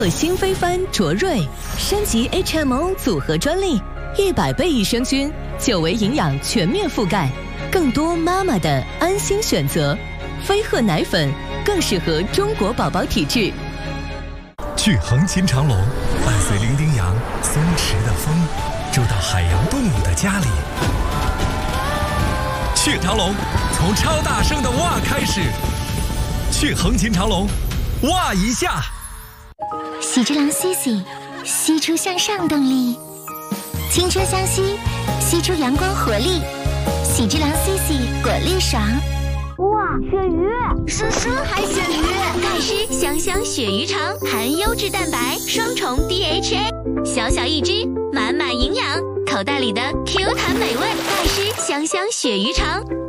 新飞帆卓瑞升级 HMO 组合专利，100倍益生菌，9维营养全面覆盖，更多妈妈的安心选择。飞鹤奶粉更适合中国宝宝体质。 去横琴长隆，伴随伶仃洋松弛的风，住到海洋动物的家里。去长隆，从超大声的哇开始。去横琴长隆，哇一下。 喜之郎 CC， 吸出向上动力，青春相吸，吸出阳光活力。喜之郎 CC 果粒爽。 哇，鳕鱼！叔还鳕鱼！ 钙湿香香鳕鱼肠，含优质蛋白，双重 DHA， 小小一只，满满营养，口袋里的 Q 弹美味，钙湿香香鳕鱼肠。